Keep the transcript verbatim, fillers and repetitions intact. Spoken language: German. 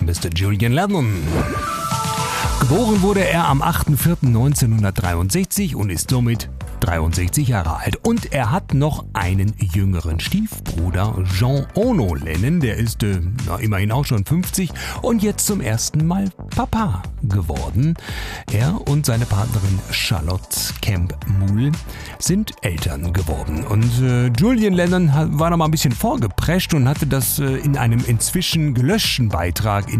Mister Julian Lennon. Geboren wurde er am achter vierter neunzehnhundertdreiundsechzig und ist somit dreiundsechzig Jahre alt. Und er hat noch einen jüngeren Stiefbruder, Jean Ono Lennon. Der ist äh, na, immerhin auch schon fünfzig und jetzt zum ersten Mal Papa geworden. Er und seine Partnerin Charlotte Kemp-Muhl sind Eltern geworden. Und äh, Julian Lennon war noch mal ein bisschen vorgeprescht und hatte das äh, in einem inzwischen gelöschten Beitrag in